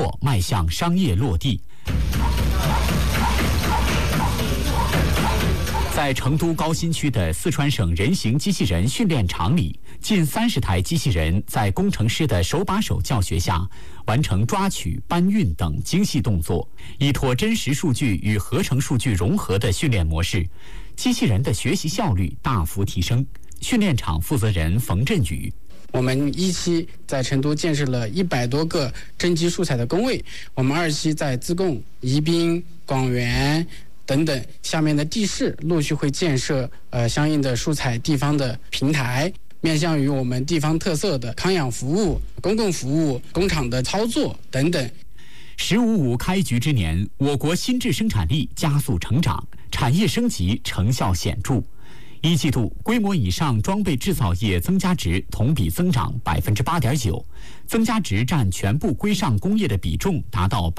货迈向商业落地。在成都高新区的四川省人形机器人训练场里，近30台机器人在工程师的手把手教学下，完成抓取、搬运等精细动作。依托真实数据与合成数据融合的训练模式，机器人的学习效率大幅提升。训练场负责人冯振宇： 我们1期在成都建设了100多个真机素材的工位，我们2期在自贡、宜宾、广元等等下面的地市陆续会建设相应的素材地方的平台，面向于我们地方特色的康养服务、公共服务、工厂的操作等等。 “15+5”开局之年，我国新质生产力加速成长，产业升级成效显著。1季度规模以上装备制造业增加值同比增长8.9%，增加值占全部规上工业的比重达到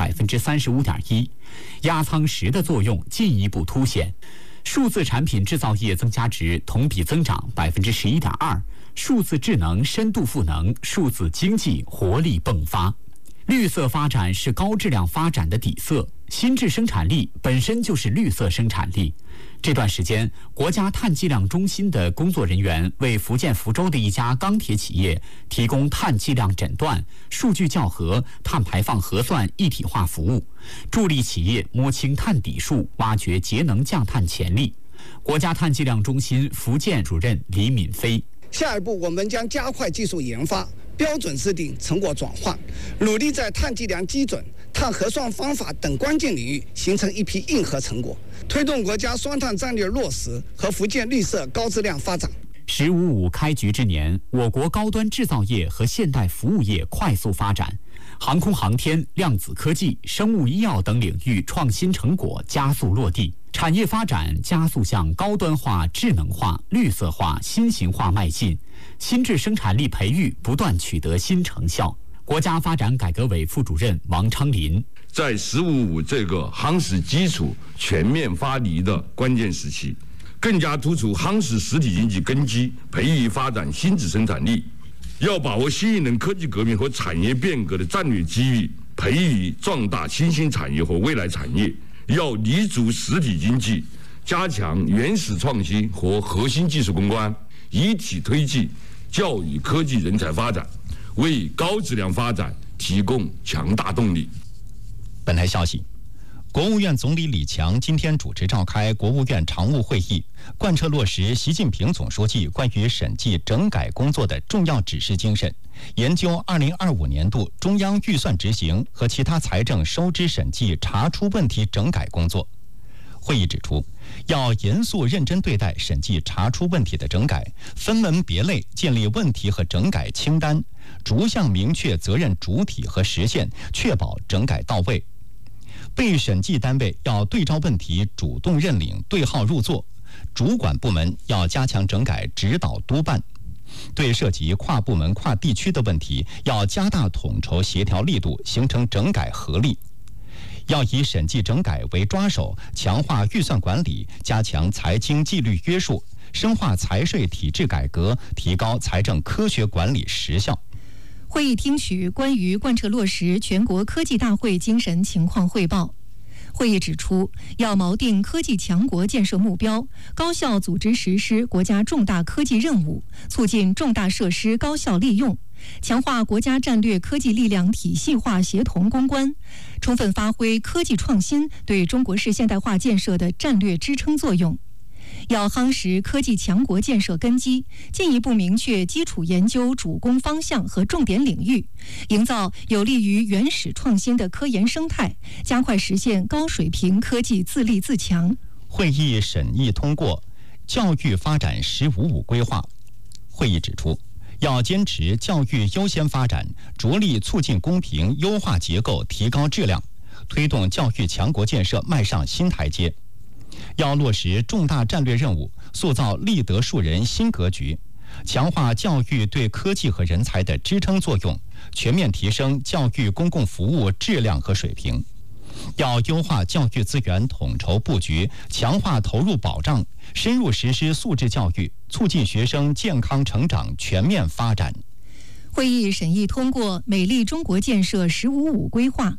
35.1%，压舱石的作用进一步凸显。数字产品制造业增加值同比增长11.2%，数字智能深度赋能，数字经济活力迸发。绿色发展是高质量发展的底色，新质生产力本身就是绿色生产力。这段时间，国家碳计量中心的工作人员为福建福州的一家钢铁企业提供碳计量诊断、数据校核、碳排放核算一体化服务，助力企业摸清碳底数，挖掘节能降碳潜力。国家碳计量中心福建主任李敏飞： 下一步，我们将加快技术研发、标准制定、成果转换，努力在碳计量基准、碳核算方法等关键领域形成一批硬核成果，推动国家双碳战略落实和福建绿色高质量发展。 “15+5”开局之年，我国高端制造业和现代服务业快速发展，航空航天、量子科技、生物医药等领域创新成果加速落地，产业发展加速向高端化、智能化、绿色化、新型化迈进，新质生产力培育不断取得新成效。国家发展改革委副主任王昌林： 在“15+5”这个夯实基础、全面发力的关键时期，更加突出夯实实体经济根基，培育发展新质生产力。要把握新一轮科技革命和产业变革的战略机遇，培育壮大新兴产业和未来产业。要立足实体经济，加强原始创新和核心技术攻关，一体推进教育科技人才发展，为高质量发展提供强大动力。 本台消息，国务院总理李强今天主持召开国务院常务会议，贯彻落实习近平总书记关于审计整改工作的重要指示精神，研究2025年度中央预算执行和其他财政收支审计查出问题整改工作。会议指出，要严肃认真对待审计查出问题的整改，分门别类建立问题和整改清单，逐项明确责任主体和时限，确保整改到位。被审计单位要对照问题主动认领、对号入座，主管部门要加强整改指导督办。对涉及跨部门、跨地区的问题，要加大统筹协调力度，形成整改合力。要以审计整改为抓手，强化预算管理，加强财经纪律约束，深化财税体制改革，提高财政科学管理实效。 会议听取关于贯彻落实全国科技大会精神情况汇报。会议指出，要锚定科技强国建设目标，高效组织实施国家重大科技任务，促进重大设施高效利用，强化国家战略科技力量体系化协同攻关，充分发挥科技创新对中国式现代化建设的战略支撑作用。要夯实科技强国建设根基，进一步明确基础研究主攻方向和重点领域，营造有利于原始创新的科研生态，加快实现高水平科技自立自强。 会议审议通过教育发展“15+5”规划。会议指出，要坚持教育优先发展，着力促进公平，优化结构，提高质量，推动教育强国建设迈上新台阶。要落实重大战略任务，塑造立德树人新格局，强化教育对科技和人才的支撑作用，全面提升教育公共服务质量和水平。要优化教育资源统筹布局，强化投入保障，深入实施素质教育，促进学生健康成长全面发展。 会议审议通过美丽中国建设“15+5”规划。